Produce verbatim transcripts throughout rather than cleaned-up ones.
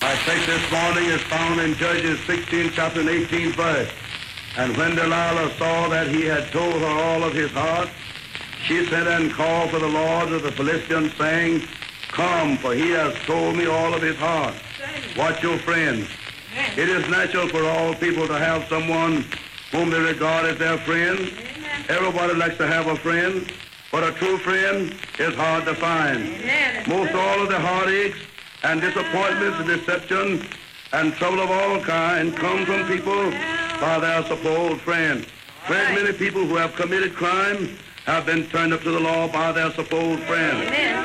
Our text this morning is found in Judges sixteenth chapter and eighteenth verse. And when Delilah saw that he had told her all of his heart, she sent and called for the lords of the Philistines, saying, Come, for he has told me all of his heart. Watch your friends. It is natural for all people to have someone whom they regard as their friend. Everybody likes to have a friend, but a true friend is hard to find. Most all of the heartaches and disappointments and deception and trouble of all kinds come from people by their supposed friends. Very many people who have committed crime have been turned up to the law by their supposed friends.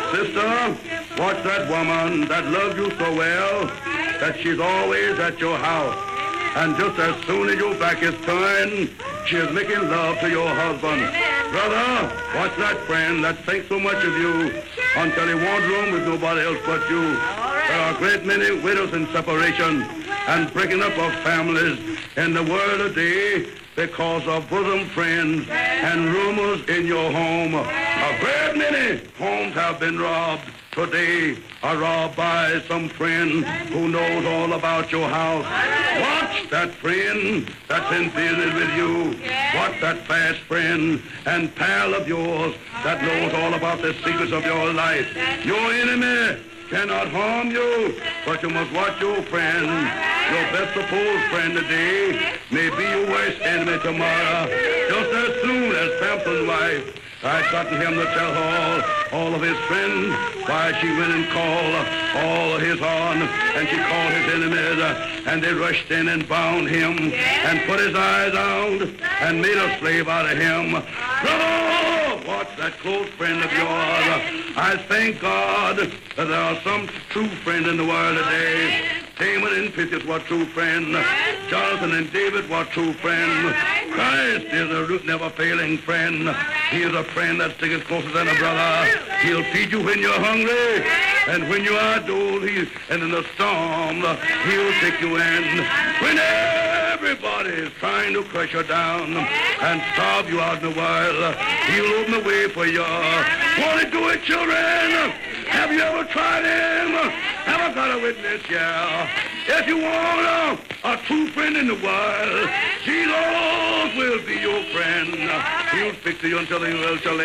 Sister, watch that woman that loves you so well that she's always at your house. And just as soon as your back is turned, she is making love to your husband. Brother, watch that friend that thinks so much of you until he wants room with nobody else but you. There are a great many widows in separation and breaking up of families in the world today because of bosom friends and rumors in your home. A great many homes have been robbed today, are robbed by some friend who knows all about your house. Watch that friend that's in business with you. Watch that fast friend and pal of yours that knows all about the secrets of your life. Your enemy cannot harm you, but you must watch your friend. Your best supposed friend today may be your worst enemy tomorrow. Just as soon as Samson's wife I'd gotten him to tell her all, all of his friends why she went and called all of his on, and she called his enemies, uh, and they rushed in and bound him and put his eyes out and made a slave out of him. Brother, watch that close friend of yours. I thank God that there are some true friends in the world today. Damon and Pythias were true friends. Jonathan and David were true friends. Christ is a root never failing friend. He is a friend that sticks closer than a brother. He'll feed you when you're hungry, and when you are dull, he, and in the storm, he'll take you in. When everybody is trying to crush you down and starve you out in the world, he'll open the way for you. Want to do it, children? Have you ever tried him? Have I got a witness? Yeah. If you want a, a true friend in the world, Jesus will be your friend. He'll fix you until he will.